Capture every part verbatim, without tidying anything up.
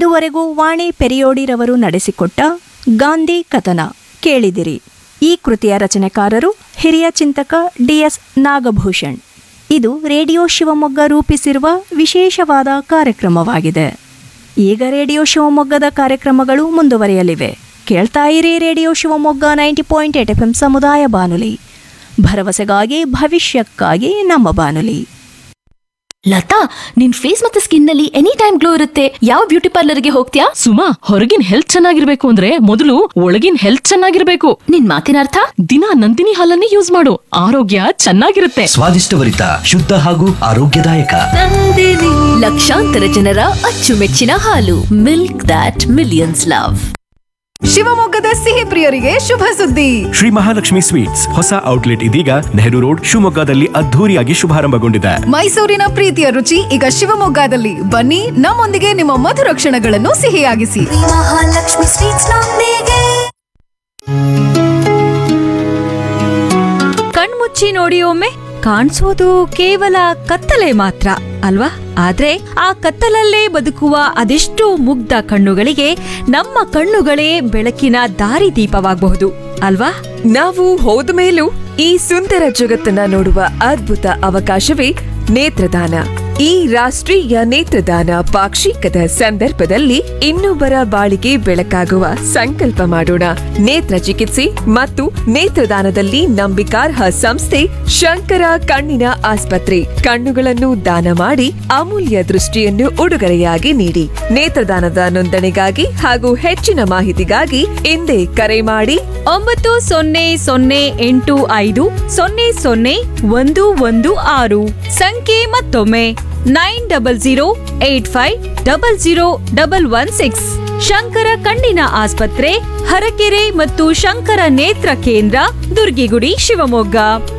ಇದುವರೆಗೂ ವಾಣಿ ಪೆರಿಯೋಡಿರವರು ನಡೆಸಿಕೊಟ್ಟ ಗಾಂಧಿ ಕಥನ ಕೇಳಿದಿರಿ. ಈ ಕೃತಿಯ ರಚನೆಕಾರರು ಹಿರಿಯ ಚಿಂತಕ ಡಿಎಸ್ ನಾಗಭೂಷಣ್. ಇದು ರೇಡಿಯೋ ಶಿವಮೊಗ್ಗ ರೂಪಿಸಿರುವ ವಿಶೇಷವಾದ ಕಾರ್ಯಕ್ರಮವಾಗಿದೆ. ಈಗ ರೇಡಿಯೋ ಶಿವಮೊಗ್ಗದ ಕಾರ್ಯಕ್ರಮಗಳು ಮುಂದುವರಿಯಲಿವೆ. ಕೇಳ್ತಾ ಇರಿ radio Shivamogga ninety point eight F M ಸಮುದಾಯ ಬಾನುಲಿ, ಭರವಸೆಗಾಗಿ ಭವಿಷ್ಯಕ್ಕಾಗಿ ನಮ್ಮ ಬಾನುಲಿ. ಲತಾ, ನಿನ್ ಫೇಸ್ ಮತ್ತೆ ಸ್ಕಿನ್ ನಲ್ಲಿ ಎನಿ ಟೈಮ್ ಗ್ಲೋ ಇರುತ್ತೆ. ಯಾವ ಬ್ಯೂಟಿ ಪಾರ್ಲರ್ಗೆ ಹೋಗ್ತೀಯಾ? ಸುಮಾ, ಹೊರಗಿನ ಹೆಲ್ತ್ ಚೆನ್ನಾಗಿರ್ಬೇಕು ಅಂದ್ರೆ ಮೊದಲು ಒಳಗಿನ ಹೆಲ್ತ್ ಚೆನ್ನಾಗಿರ್ಬೇಕು. ನಿನ್ ಮಾತಿನ ಅರ್ಥ? ದಿನ ನಂದಿನಿ ಹಾಲನ್ನೇ ಯೂಸ್ ಮಾಡು, ಆರೋಗ್ಯ ಚೆನ್ನಾಗಿರುತ್ತೆ. ಸ್ವಾದಿಷ್ಟಭರಿತ, ಶುದ್ಧ ಹಾಗೂ ಆರೋಗ್ಯದಾಯಕ ಲಕ್ಷಾಂತರ ಜನರ ಅಚ್ಚುಮೆಚ್ಚಿನ ಹಾಲು. Milk that millions love. ಶಿವಮೊಗ್ಗದ ಸಿಹಿ ಪ್ರಿಯರಿಗೆ ಶುಭ ಸುದ್ದಿ. ಶ್ರೀ ಮಹಾಲಕ್ಷ್ಮಿ ಸ್ವೀಟ್ಸ್ ಹೊಸ ಔಟ್ಲೆಟ್ ಇದೀಗ ನೆಹರು ರೋಡ್ ಶಿವಮೊಗ್ಗದಲ್ಲಿ ಅದ್ಧೂರಿಯಾಗಿ ಶುಭಾರಂಭಗೊಂಡಿದೆ. ಮೈಸೂರಿನ ಪ್ರೀತಿಯ ರುಚಿ ಈಗ ಶಿವಮೊಗ್ಗದಲ್ಲಿ. ಬನ್ನಿ, ನಮ್ಮೊಂದಿಗೆ ನಿಮ್ಮ ಮಧುರ ಕ್ಷಣಗಳನ್ನು ಸಿಹಿಯಾಗಿಸಿ. ಮಹಾಲಕ್ಷ್ಮಿ ಸ್ವೀಟ್ಸ್ ನೊಂದಿಗೆ. ಕಣ್ಮುಚ್ಚಿ ನೋಡಿ ಒಮ್ಮೆ. ಕಾಣಿಸೋದು ಕೇವಲ ಕತ್ತಲೆ ಮಾತ್ರ ಅಲ್ವಾ? ಆದ್ರೆ ಆ ಕತ್ತಲಲ್ಲೇ ಬದುಕುವ ಅದೆಷ್ಟೋ ಮುಗ್ಧ ಕಣ್ಣುಗಳಿಗೆ ನಮ್ಮ ಕಣ್ಣುಗಳೇ ಬೆಳಕಿನ ದಾರಿದೀಪವಾಗಬಹುದು ಅಲ್ವಾ? ನಾವು ಹೋದ ಮೇಲೂ ಈ ಸುಂದರ ಜಗತ್ತನ್ನ ನೋಡುವ ಅದ್ಭುತ ಅವಕಾಶವೇ ನೇತ್ರದಾನ. ಈ ರಾಷ್ಟ್ರೀಯ ನೇತ್ರದಾನ ಪಾಕ್ಷಿಕದ ಸಂದರ್ಭದಲ್ಲಿ ಇನ್ನೊಬ್ಬರ ಬಾಳಿಗೆ ಬೆಳಕಾಗುವ ಸಂಕಲ್ಪ ಮಾಡೋಣ. ನೇತ್ರ ಚಿಕಿತ್ಸೆ ಮತ್ತು ನೇತ್ರದಾನದಲ್ಲಿ ನಂಬಿಕಾರ್ಹ ಸಂಸ್ಥೆ ಶಂಕರ ಕಣ್ಣಿನ ಆಸ್ಪತ್ರೆ. ಕಣ್ಣುಗಳನ್ನು ದಾನ ಮಾಡಿ ಅಮೂಲ್ಯ ದೃಷ್ಟಿಯನ್ನು ಉಡುಗೊರೆಯಾಗಿ ನೀಡಿ. ನೇತ್ರದಾನದ ನೋಂದಣಿಗಾಗಿ ಹಾಗೂ ಹೆಚ್ಚಿನ ಮಾಹಿತಿಗಾಗಿ ಹಿಂದೆ ಕರೆ ಮಾಡಿ ಒಂಬತ್ತು ಸೊನ್ನೆ ಸೊನ್ನೆ ಎಂಟು ಐದು ಸೊನ್ನೆ ಸೊನ್ನೆ ಒಂದು ಒಂದು ಆರು. ಸಂಖ್ಯೆ ಮತ್ತೊಮ್ಮೆ nine double zero eight five double zero double one six. Shankara ಕಣ್ಣಿನ ಆಸ್ಪತ್ರೆ, ಹರಕೆರೆ ಮತ್ತು ಶಂಕರ ನೇತ್ರ ಕೇಂದ್ರ, ದುರ್ಗಿಗುಡಿ, ಶಿವಮೊಗ್ಗ.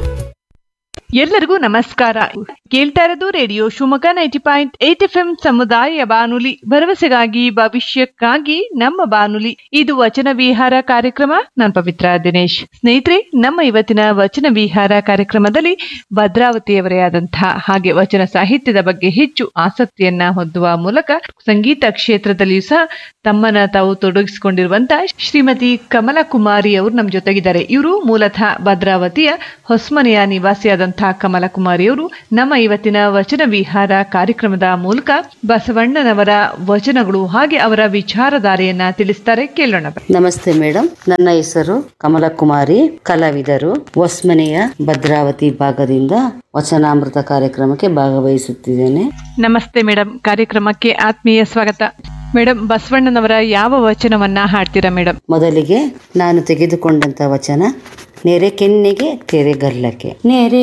ಎಲ್ಲರಿಗೂ ನಮಸ್ಕಾರ. ಕೇಳ್ತಾ ಇರೋದು radio Shivamogga ninety point eight F M ಸಮುದಾಯ ಬಾನುಲಿ, ಭರವಸೆಗಾಗಿ ಭವಿಷ್ಯಕ್ಕಾಗಿ ನಮ್ಮ ಬಾನುಲಿ. ಇದು ವಚನ ವಿಹಾರ ಕಾರ್ಯಕ್ರಮ. ನಾನು ಪವಿತ್ರ ದಿನೇಶ್. ಸ್ನೇಹಿತರೆ, ನಮ್ಮ ಇವತ್ತಿನ ವಚನ ವಿಹಾರ ಕಾರ್ಯಕ್ರಮದಲ್ಲಿ ಭದ್ರಾವತಿಯವರೇ ಆದಂತಹ ಹಾಗೆ ವಚನ ಸಾಹಿತ್ಯದ ಬಗ್ಗೆ ಹೆಚ್ಚು ಆಸಕ್ತಿಯನ್ನ ಹೊಂದುವ ಮೂಲಕ ಸಂಗೀತ ಕ್ಷೇತ್ರದಲ್ಲಿಯೂ ಸಹ ತಮ್ಮನ್ನ ತಾವು ತೊಡಗಿಸಿಕೊಂಡಿರುವಂತಹ ಶ್ರೀಮತಿ ಕಮಲಕುಮಾರಿ ಅವರು ನಮ್ಮ ಜೊತೆಗಿದ್ದಾರೆ. ಇವರು ಮೂಲತಃ ಭದ್ರಾವತಿಯ ಹೊಸ್ಮನೆಯ ನಿವಾಸಿಯಾದಂತಹ ಕಮಲಕುಮಾರಿಯವರು ನಮ್ಮ ಇವತ್ತಿನ ವಚನ ವಿಹಾರ ಕಾರ್ಯಕ್ರಮದ ಮೂಲಕ ಬಸವಣ್ಣನವರ ವಚನಗಳು ಹಾಗೆ ಅವರ ವಿಚಾರಧಾರೆಯನ್ನ ತಿಳಿಸ್ತಾರೆ. ಕೇಳೋಣ. ನಮಸ್ತೆ ಮೇಡಮ್, ನನ್ನ ಹೆಸರು ಕಮಲಕುಮಾರಿ, ಕಲಾವಿದರು, ಹೊಸ್ಮನೆಯ ಭದ್ರಾವತಿ ಭಾಗದಿಂದ ವಚನಾಮೃತ ಕಾರ್ಯಕ್ರಮಕ್ಕೆ ಭಾಗವಹಿಸುತ್ತಿದ್ದೇನೆ. ನಮಸ್ತೆ ಮೇಡಮ್, ಕಾರ್ಯಕ್ರಮಕ್ಕೆ ಆತ್ಮೀಯ ಸ್ವಾಗತ. ಮೇಡಮ್, ಬಸವಣ್ಣನವರ ಯಾವ ವಚನವನ್ನ ಹಾಡ್ತೀರಾ ಮೇಡಮ್? ಮೊದಲಿಗೆ ನಾನು ತೆಗೆದುಕೊಂಡಂತ ವಚನ, ನೆರೆ ಕೆನ್ನೆಗೆ ತೆರೆಗಲ್ಲಕ್ಕೆ. ನೆರೆ